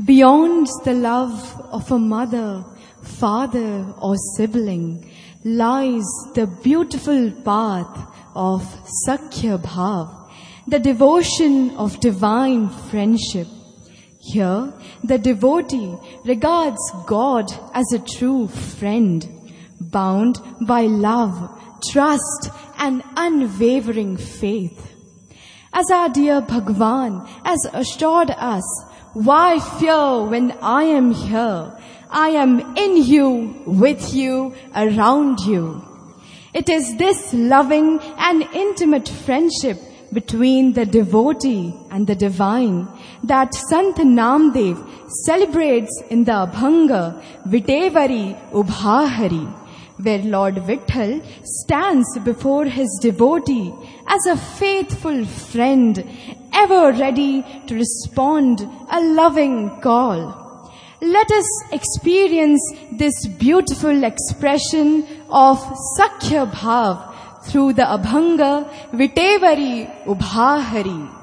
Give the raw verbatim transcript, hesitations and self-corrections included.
Beyond the love of a mother, father or sibling lies the beautiful path of Sakhya Bhav, the devotion of divine friendship. Here, the devotee regards God as a true friend, bound by love, trust and unwavering faith. As our dear Bhagwan has assured us, why fear when I am here? I am in you, with you, around you. It is this loving and intimate friendship between the devotee and the divine that Sant Namdev celebrates in the Abhanga Vitevari Ubhahari, where Lord Vitthal stands before his devotee as a faithful friend, ever ready to respond a loving call. Let us experience this beautiful expression of Sakhya Bhav through the Abhanga Vitevari Ubhahari.